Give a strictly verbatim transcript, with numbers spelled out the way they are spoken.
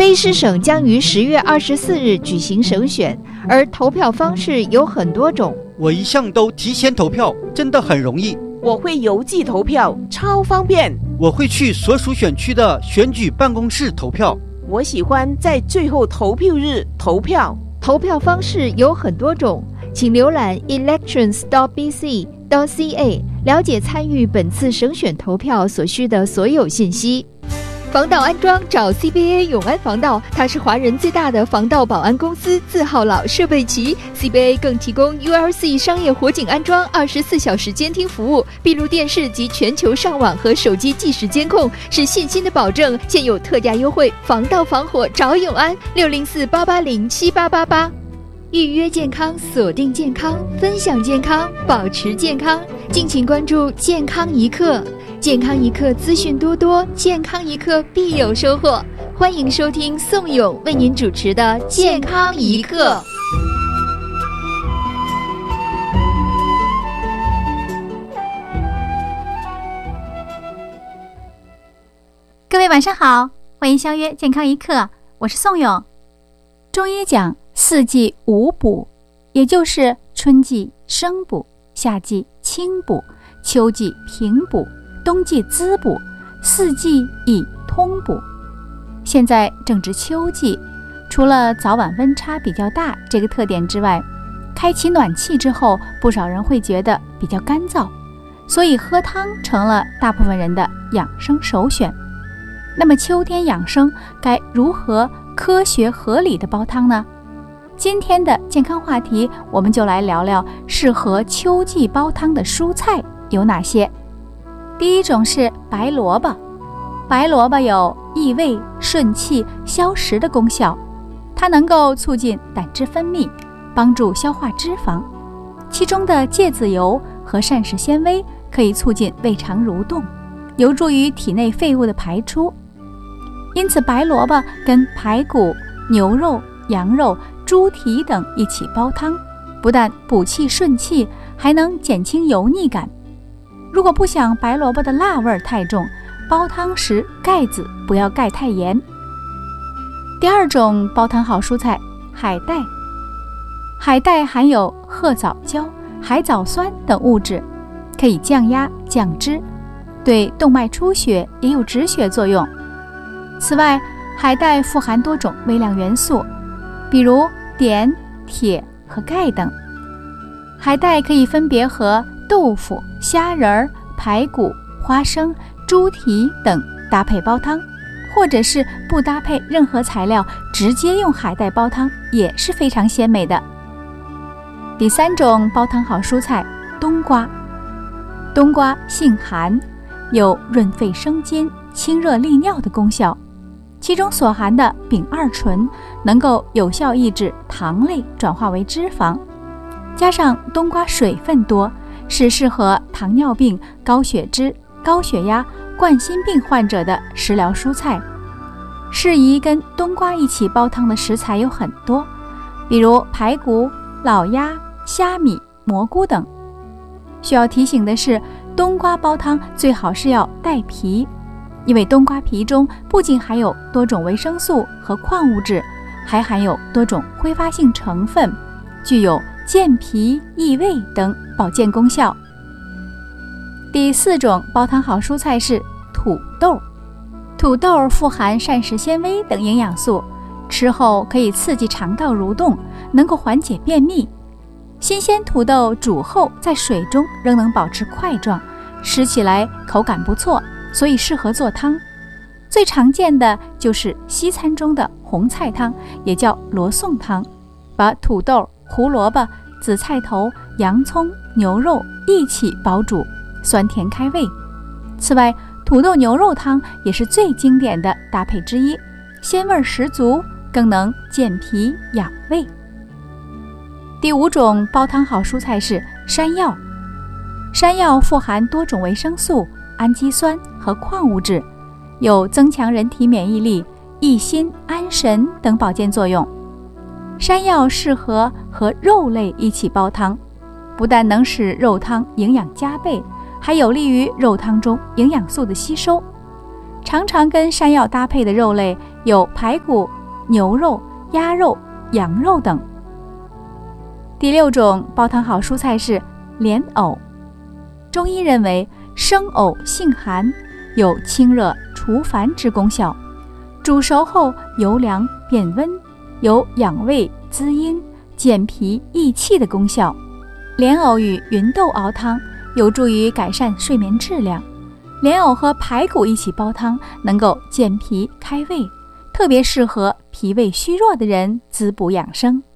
卑诗省将于十月二十四日举行省选，而投票方式有很多种。 我一向都提前投票，真的很容易。 我会邮寄投票，超方便。 我会去所属选区的选举办公室投票。 我喜欢在最后投票日投票。 投票方式有很多种，请浏览 elections dot b c dot c a 了解参与本次省选投票所需的所有信息。防盗安装找 C B A 永安防盗，它是华人最大的防盗保安公司，字号老设备齐。C B A 更提供 U L C 商业火警安装、二十四小时监听服务、闭路电视及全球上网和手机即时监控，是信心的保证。现有特价优惠，防盗防火找永安六零四八八零七八八八。预约健康，锁定健康，分享健康，保持健康。敬请关注健康一刻。健康一刻资讯多多，健康一刻必有收获。欢迎收听宋勇为您主持的健康一刻。 各位晚上好，欢迎相约健康一刻，我是宋勇。中医讲四季五补，也就是春季生补，夏季清补，秋季平补，冬季滋补，四季以通补。现在正值秋季，除了早晚温差比较大这个特点之外，开启暖气之后，不少人会觉得比较干燥，所以喝汤成了大部分人的养生首选。那么秋天养生该如何科学合理的煲汤呢？今天的健康话题，我们就来聊聊适合秋季煲汤的蔬菜有哪些。第一种是白萝卜。白萝卜有益胃、顺气、消食的功效，它能够促进胆汁分泌，帮助消化脂肪。其中的芥子油和膳食纤维可以促进胃肠蠕动，有助于体内废物的排出。因此白萝卜跟排骨、牛肉、羊肉、猪蹄等一起煲汤，不但补气顺气，还能减轻油腻感。如果不想白萝卜的辣味太重，煲汤时盖子不要盖太严。第二种煲汤好蔬菜，海带。海带含有褐藻胶、海藻酸等物质，可以降压降脂，对动脉出血也有止血作用。此外，海带富含多种微量元素，比如碘、铁和钙等。海带可以分别和豆腐、虾仁、排骨、花生、猪蹄等搭配煲汤，或者是不搭配任何材料，直接用海带煲汤也是非常鲜美的。第三种煲汤好蔬菜，冬瓜。冬瓜性寒，有润肺生津、清热利尿的功效，其中所含的丙二醇能够有效抑制糖类转化为脂肪，加上冬瓜水分多，是适合糖尿病、高血脂、高血压、冠心病患者的食疗蔬菜。适宜跟冬瓜一起煲汤的食材有很多，比如排骨、老鸭、虾米、蘑菇等。需要提醒的是，冬瓜煲汤最好是要带皮，因为冬瓜皮中不仅含有多种维生素和矿物质，还含有多种挥发性成分，具有健脾益胃等保健功效。第四种煲汤好蔬菜是土豆。土豆富含膳食纤维等营养素，吃后可以刺激肠道蠕动，能够缓解便秘。新鲜土豆煮后在水中仍能保持块状，吃起来口感不错，所以适合做汤。最常见的就是西餐中的红菜汤，也叫罗宋汤，把土豆、胡萝卜、紫菜头、洋葱、牛肉一起煲煮，酸甜开胃。此外，土豆牛肉汤也是最经典的搭配之一，鲜味十足，更能健脾养胃。第五种煲汤好蔬菜是山药。山药富含多种维生素、氨基酸和矿物质，有增强人体免疫力、益心安神等保健作用。山药适合和肉类一起煲汤，不但能使肉汤营养加倍，还有利于肉汤中营养素的吸收。常常跟山药搭配的肉类有排骨、 牛肉、鸭肉、羊肉等。第六种煲汤好蔬菜是莲藕。中医认为生藕性寒，有清热除烦之功效，煮熟后油凉变温，有养胃滋阴、健脾益气的功效。莲藕与芸豆熬汤有助于改善睡眠质量。莲藕和排骨一起煲汤，能够健脾开胃，特别适合脾胃虚弱的人滋补养生。